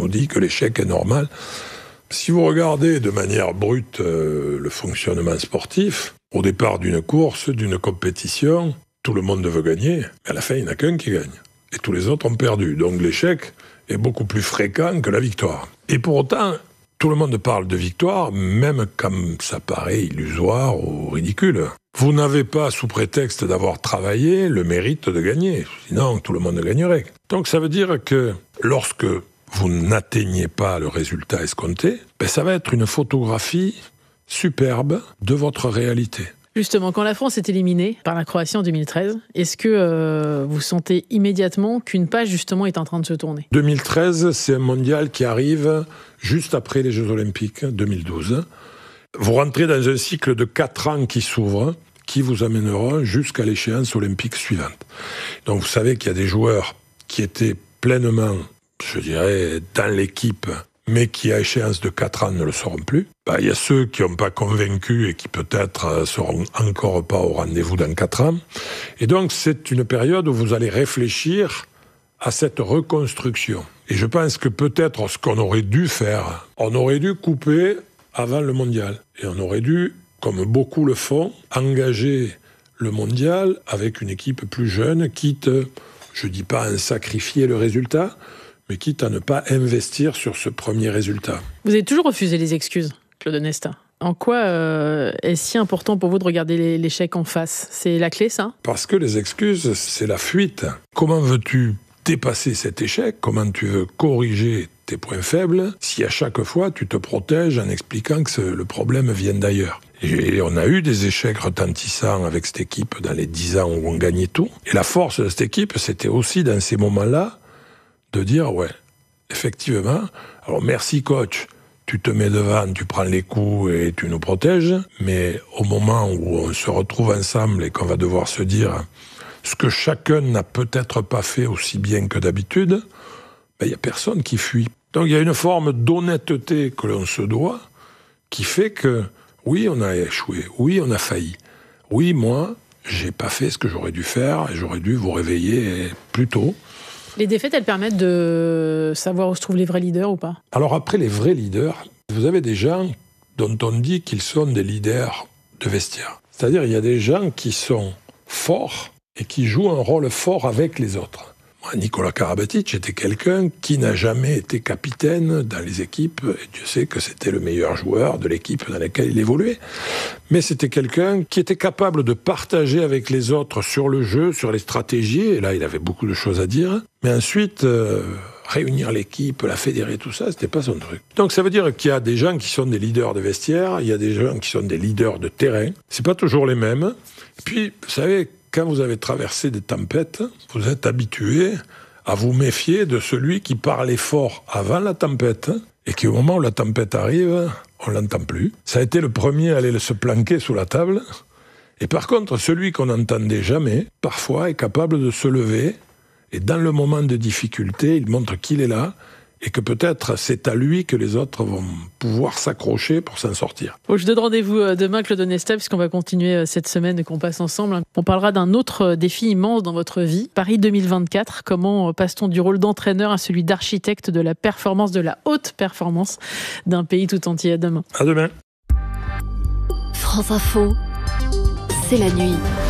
nous dit que l'échec est normal. Si vous regardez de manière brute le fonctionnement sportif, au départ d'une course, d'une compétition, tout le monde veut gagner, mais à la fin, il n'y en a qu'un qui gagne. Et tous les autres ont perdu. Donc l'échec est beaucoup plus fréquent que la victoire. Et pour autant, tout le monde parle de victoire, même quand ça paraît illusoire ou ridicule. Vous n'avez pas, sous prétexte d'avoir travaillé, le mérite de gagner. Sinon, tout le monde gagnerait. Donc ça veut dire que lorsque vous n'atteignez pas le résultat escompté, ça va être une photographie superbe de votre réalité. Justement, quand la France est éliminée par la Croatie en 2013, est-ce que vous sentez immédiatement qu'une page justement est en train de se tourner ? 2013, c'est un mondial qui arrive juste après les Jeux Olympiques, 2012. Vous rentrez dans un cycle de 4 ans qui s'ouvre, qui vous amèneront jusqu'à l'échéance olympique suivante. Donc vous savez qu'il y a des joueurs qui étaient pleinement, je dirais, dans l'équipe, mais qui, à échéance de 4 ans, ne le seront plus. Il y a ceux qui n'ont pas convaincu et qui peut-être seront encore pas au rendez-vous dans 4 ans. Et donc, c'est une période où vous allez réfléchir à cette reconstruction. Et je pense que peut-être ce qu'on aurait dû faire, on aurait dû couper avant le mondial. Et on aurait dû, comme beaucoup le font, engager le mondial avec une équipe plus jeune, quitte, je ne dis pas à sacrifier le résultat, mais quitte à ne pas investir sur ce premier résultat. Vous avez toujours refusé les excuses, Claude Onesta. En quoi est-ce si important pour vous de regarder l'échec en face ? C'est la clé, ça ? Parce que les excuses, c'est la fuite. Comment veux-tu dépasser cet échec ? Comment tu veux corriger tes points faibles si à chaque fois tu te protèges en expliquant que le problème vient d'ailleurs ? Et on a eu des échecs retentissants avec cette équipe dans les 10 ans où on gagnait tout. Et la force de cette équipe, c'était aussi dans ces moments-là de dire, ouais, effectivement, alors merci coach, tu te mets devant, tu prends les coups et tu nous protèges, mais au moment où on se retrouve ensemble et qu'on va devoir se dire ce que chacun n'a peut-être pas fait aussi bien que d'habitude, il n'y a personne qui fuit. Donc il y a une forme d'honnêteté que l'on se doit qui fait que, oui, on a échoué, oui, on a failli, oui, moi, j'ai pas fait ce que j'aurais dû faire et j'aurais dû vous réveiller plus tôt. Les défaites, elles permettent de savoir où se trouvent les vrais leaders ou pas ? Alors après, les vrais leaders, vous avez des gens dont on dit qu'ils sont des leaders de vestiaire. C'est-à-dire, il y a des gens qui sont forts et qui jouent un rôle fort avec les autres. Moi, Nicolas Karabatic était quelqu'un qui n'a jamais été capitaine dans les équipes, et Dieu sait que c'était le meilleur joueur de l'équipe dans laquelle il évoluait. Mais c'était quelqu'un qui était capable de partager avec les autres sur le jeu, sur les stratégies, et là, il avait beaucoup de choses à dire. Mais ensuite, réunir l'équipe, la fédérer, tout ça, c'était pas son truc. Donc ça veut dire qu'il y a des gens qui sont des leaders de vestiaire, il y a des gens qui sont des leaders de terrain. C'est pas toujours les mêmes. Et puis, vous savez, quand vous avez traversé des tempêtes, vous êtes habitué à vous méfier de celui qui parlait fort avant la tempête et qui, au moment où la tempête arrive, on l'entend plus. Ça a été le premier à aller se planquer sous la table. Et par contre, celui qu'on n'entendait jamais, parfois, est capable de se lever et dans le moment de difficulté, il montre qu'il est là et que peut-être c'est à lui que les autres vont pouvoir s'accrocher pour s'en sortir. Je donne rendez-vous demain, Claude Onesta, puisqu'on va continuer cette semaine qu'on passe ensemble. On parlera d'un autre défi immense dans votre vie, Paris 2024. Comment passe-t-on du rôle d'entraîneur à celui d'architecte de la performance, de la haute performance d'un pays tout entier ? À demain. À demain. France Info, c'est la nuit.